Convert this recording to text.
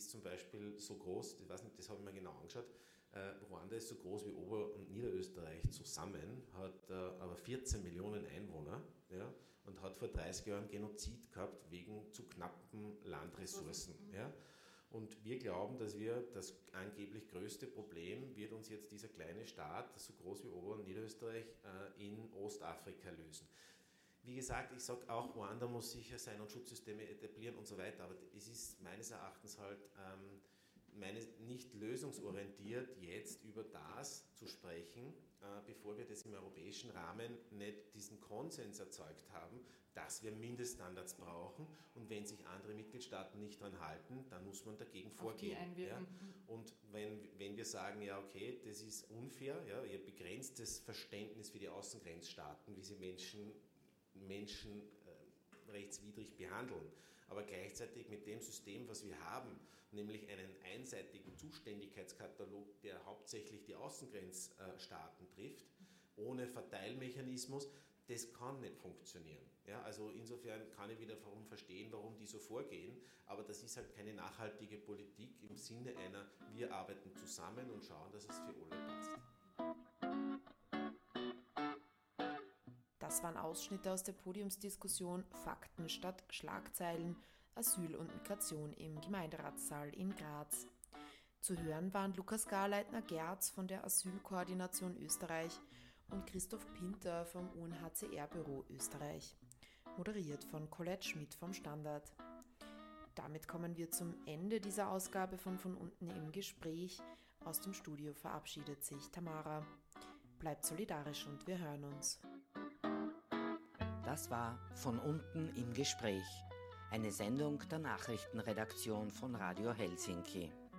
ist zum Beispiel so groß, ich weiß nicht, das habe ich mir genau angeschaut, Ruanda ist so groß wie Ober- und Niederösterreich zusammen, hat aber 14 Millionen Einwohner, ja, und hat vor 30 Jahren Genozid gehabt wegen zu knappen Landressourcen. Ja. Und wir glauben, dass das angeblich größte Problem wird uns jetzt dieser kleine Staat, so groß wie Ober- und Niederösterreich, in Ostafrika lösen. Wie gesagt, ich sage auch, Ruanda muss sicher sein und Schutzsysteme etablieren und so weiter, aber es ist meines Erachtens halt nicht lösungsorientiert, jetzt über das zu sprechen, bevor wir das im europäischen Rahmen nicht diesen Konsens erzeugt haben, dass wir Mindeststandards brauchen und wenn sich andere Mitgliedstaaten nicht daran halten, dann muss man dagegen vorgehen. Ja? Und wenn wir sagen, ja okay, das ist unfair, ja, ihr begrenztes Verständnis für die Außengrenzstaaten, wie sie menschenrechtswidrig behandeln, aber gleichzeitig mit dem System, was wir haben, nämlich einen einseitigen Zuständigkeitskatalog, der hauptsächlich die Außengrenzstaaten trifft, ohne Verteilmechanismus, das kann nicht funktionieren. Ja, also insofern kann ich wiederum verstehen, warum die so vorgehen, aber das ist halt keine nachhaltige Politik im Sinne einer, wir arbeiten zusammen und schauen, dass es für alle passt. Das waren Ausschnitte aus der Podiumsdiskussion Fakten statt Schlagzeilen, Asyl und Migration im Gemeinderatssaal in Graz. Zu hören waren Lukas Garleitner-Gerz von der Asylkoordination Österreich und Christoph Pinter vom UNHCR-Büro Österreich. Moderiert von Colette Schmidt vom Standard. Damit kommen wir zum Ende dieser Ausgabe von unten im Gespräch. Aus dem Studio verabschiedet sich Tamara. Bleibt solidarisch und wir hören uns. Das war Von unten im Gespräch, eine Sendung der Nachrichtenredaktion von Radio Helsinki.